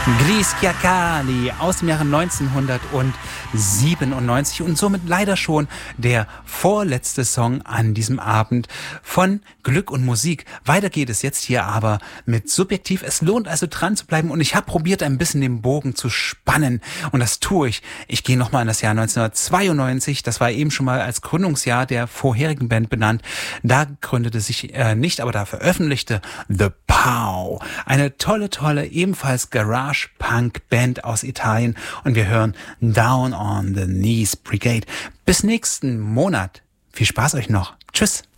Schiacali aus dem Jahre 1997 und somit leider schon der vorletzte Song an diesem Abend von Glück und Musik. Weiter geht es jetzt hier aber mit Subjektiv. Es lohnt also dran zu bleiben und ich habe probiert, ein bisschen den Bogen zu spannen und das tue ich. Ich gehe nochmal in das Jahr 1992, das war eben schon mal als Gründungsjahr der vorherigen Band benannt. Da gründete sich nicht, aber da veröffentlichte The Pow. Eine tolle, ebenfalls Garage-Punk-Band aus Italien und wir hören Down on the Knees Brigade. Bis nächsten Monat. Viel Spaß euch noch. Tschüss.